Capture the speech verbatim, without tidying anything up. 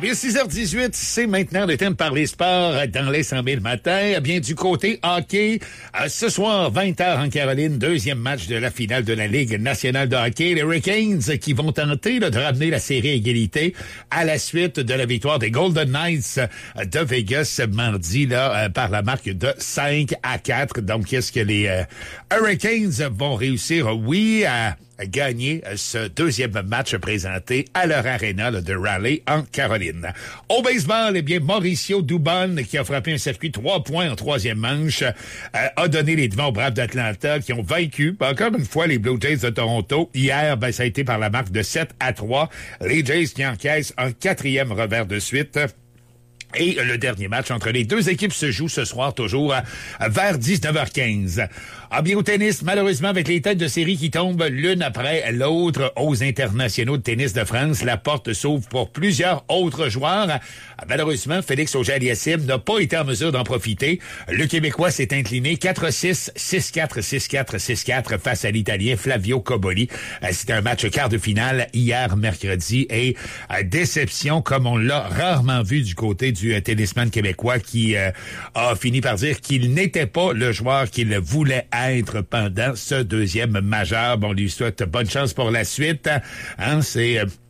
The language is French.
bien, six heures dix-huit, c'est maintenant le temps de parler sport dans les cent mille matin. Bien, du côté hockey, euh, ce soir, vingt heures en Caroline, deuxième match de la finale de la Ligue nationale de hockey. Les Hurricanes qui vont tenter là, de ramener la série à égalité à la suite de la victoire des Golden Knights de Vegas mardi là, euh, par la marque de cinq à quatre. Donc, est-ce que les euh, Hurricanes vont réussir, oui, à gagner ce deuxième match présenté à leur aréna là, de Raleigh en Caroline. Au baseball, eh bien, Mauricio Dubon, qui a frappé un circuit trois points en troisième manche, euh, a donné les devants aux Braves d'Atlanta, qui ont vaincu, encore une fois, les Blue Jays de Toronto. Hier, ben, ça a été par la marque de sept à trois. Les Jays qui encaissent un quatrième revers de suite. Et le dernier match entre les deux équipes se joue ce soir toujours à, à vers dix-neuf heures quinze. Ah bien, au tennis, malheureusement, avec les têtes de série qui tombent l'une après l'autre aux internationaux de tennis de France, la porte s'ouvre pour plusieurs autres joueurs. Malheureusement, Félix Auger-Aliassime n'a pas été en mesure d'en profiter. Le Québécois s'est incliné quatre six, six quatre, six quatre, six quatre face à l'Italien Flavio Cobolli. C'était un match quart de finale hier mercredi et déception comme on l'a rarement vu du côté du tennisman québécois qui euh, a fini par dire qu'il n'était pas le joueur qu'il voulait être pendant ce deuxième majeur. Bon, on lui souhaite bonne chance pour la suite. Hein, c'est